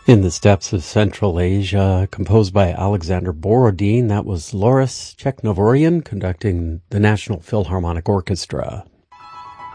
In the Steppes of Central Asia, composed by Alexander Borodin. That was Loris Cheknovorian conducting the National Philharmonic Orchestra.